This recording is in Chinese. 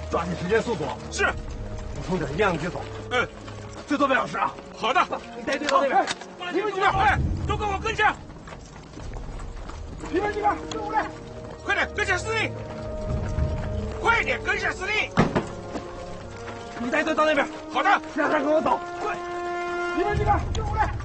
抓紧时间速度。 是。 我从这一样接走。 嗯， 最多半小时啊。 好的。 你带队到那边。 你们几个，哎，都跟我跟上。 你们几个跟我来。 快点跟上司令。快点跟上司令。 你带队到那边。 好的。 其他人跟我走。快。你们几个跟我来。